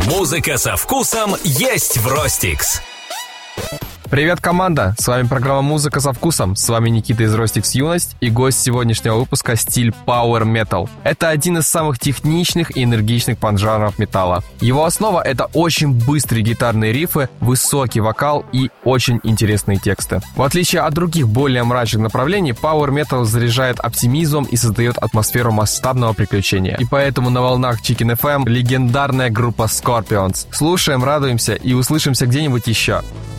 Музыка со вкусом есть в Ростикс. Привет, команда! С вами программа «Музыка со вкусом». С вами Никита из Ростикс Юность и гость сегодняшнего выпуска — стиль Power Metal. Это один из самых техничных и энергичных поджанров металла. Его основа — это очень быстрые гитарные рифы, высокий вокал и очень интересные тексты. В отличие от других более мрачных направлений, Power Metal заряжает оптимизмом и создает атмосферу масштабного приключения. И поэтому на волнах Chicken FM легендарная группа Scorpions. Слушаем, радуемся и услышимся где-нибудь еще.